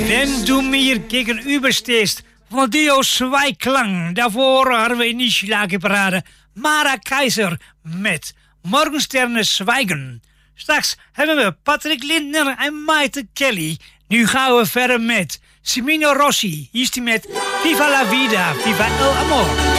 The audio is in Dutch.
En du mir gegenüberstehst von Dio Zweiklang. Daarvoor hadden we in die Schlagerparade Mara Keizer met Morgensterne Zwijgen. Straks hebben we Patrick Lindner en Maite Kelly. Nu gaan we verder met Semino Rossi. Hier is hij met Viva la Vida, Viva el Amor.